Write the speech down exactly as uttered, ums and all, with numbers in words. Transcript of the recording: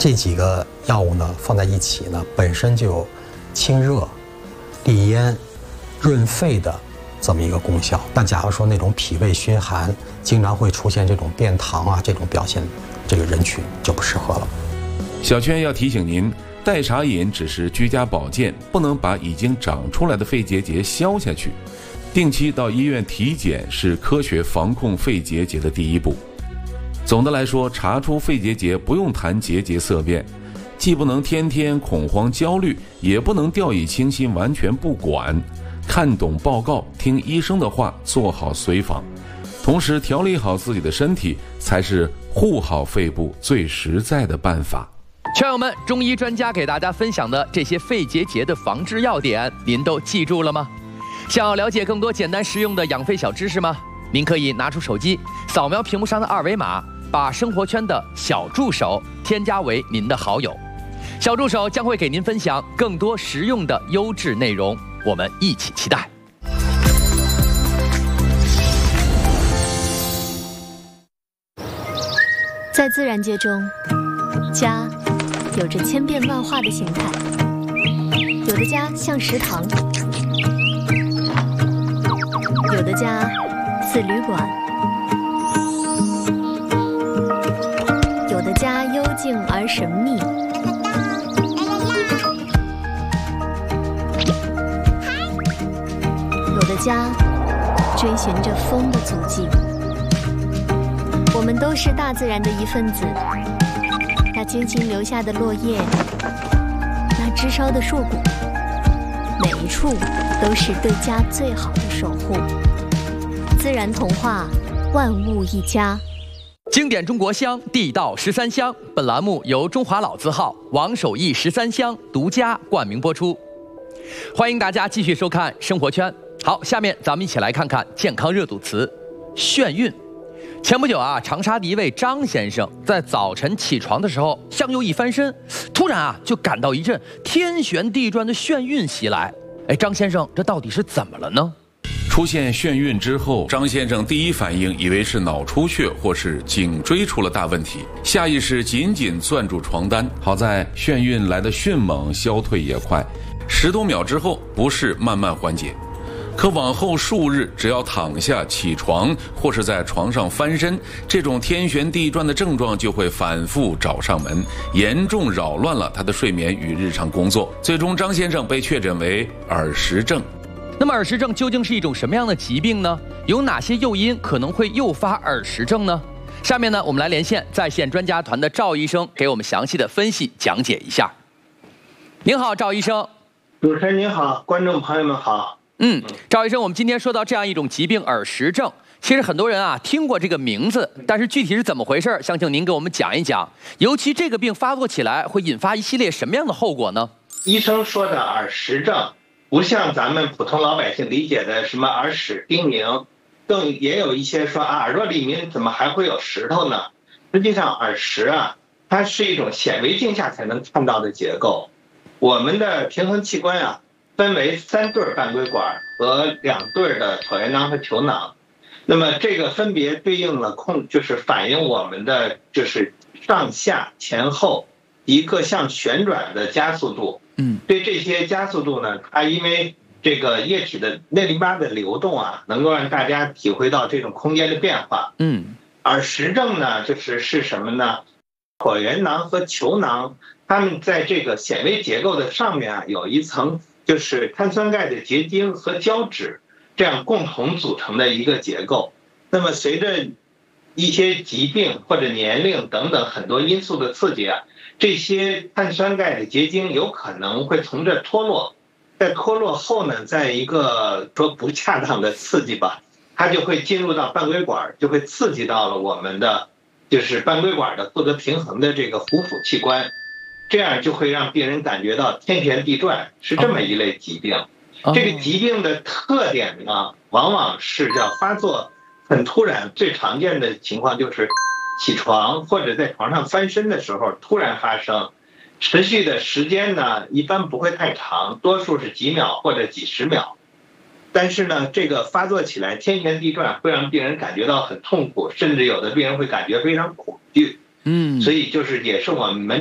这几个药物呢放在一起呢，本身就有清热、利咽、润肺的这么一个功效。但假如说那种脾胃虚寒，经常会出现这种便溏啊这种表现，这个人群就不适合了。 小圈要提醒您，代茶饮只是居家保健，不能把已经长出来的肺结节消下去。定期到医院体检是科学防控肺结节的第一步。总的来说，查出肺结节不用谈节节色变，既不能天天恐慌焦虑，也不能掉以轻心完全不管，看懂报告，听医生的话，做好随访，同时调理好自己的身体，才是护好肺部最实在的办法。 圈友们，中医专家给大家分享的这些肺结节的防治要点，您都记住了吗？想要了解更多简单实用的养肺小知识吗？您可以拿出手机，扫描屏幕上的二维码，把生活圈的小助手添加为您的好友。小助手将会给您分享更多实用的优质内容，我们一起期待。 在自然界中，家有着千变万化的形态，有的家像食堂，有的家似旅馆，有的家幽静而神秘，有的家追寻着风的足迹。我们都是大自然的一份子，那精心留下的落叶，那枝梢的树骨，每一处都是对家最好的守护。自然童话，万物一家。 经典中国香，地道十三香。本栏目由中华老字号王守义十三香独家冠名播出。欢迎大家继续收看生活圈。好，下面咱们一起来看看健康热度词眩晕。前不久啊，长沙的一位张先生在早晨起床的时候，向右一翻身，突然啊就感到一阵天旋地转的眩晕袭来。哎，张先生，这到底是怎么了呢？ 出现眩晕之后，张先生第一反应以为是脑出血或是颈椎出了大问题，下意识紧紧攥住床单。好在眩晕来得迅猛，消退也快，十多秒之后不适慢慢缓解。可往后数日，只要躺下、起床或是在床上翻身，这种天旋地转的症状就会反复找上门，严重扰乱了他的睡眠与日常工作。最终，张先生被确诊为耳石症。 那么耳石症究竟是一种什么样的疾病呢？有哪些诱因可能会诱发耳石症呢？下面呢，我们来连线在线专家团的赵医生，给我们详细的分析讲解一下。您好，赵医生。 主持人您好，观众朋友们好。 嗯，赵医生，我们今天说到这样一种疾病耳石症，其实很多人啊听过这个名字，但是具体是怎么回事，想请您给我们讲一讲。尤其这个病发作起来会引发一系列什么样的后果呢？ 医生说的耳石症，不像咱们普通老百姓理解的什么耳屎叮咛，更也有一些说啊耳朵里面怎么还会有石头呢？实际上耳石啊，它是一种显微镜下才能看到的结构。我们的平衡器官啊，分为三对半规管和两对的椭圆囊和球囊，那么这个分别对应了控，就是反映我们的就是上下前后一个向旋转的加速度。嗯，对这些加速度呢，它因为这个液体的内淋巴的流动啊，能够让大家体会到这种空间的变化。嗯，耳石症呢，就是是什么呢？椭圆囊和球囊，它们在这个显微结构的上面啊，有一层就是碳酸钙的结晶和胶质这样共同组成的一个结构。那么随着一些疾病或者年龄等等很多因素的刺激啊，这些碳酸钙的结晶有可能会从这脱落，在脱落后呢，在一个说不恰当的刺激吧，它就会进入到半规管，就会刺激到了我们的就是半规管的负责平衡的这个壶腹器官，这样就会让病人感觉到天旋地转，是这么一类疾病。这个疾病的特点呢，往往是叫发作很突然，最常见的情况就是起床或者在床上翻身的时候突然发生，持续的时间呢一般不会太长，多数是几秒或者几十秒。但是呢，这个发作起来天旋地转，会让病人感觉到很痛苦，甚至有的病人会感觉非常恐惧。嗯，所以就是也是我们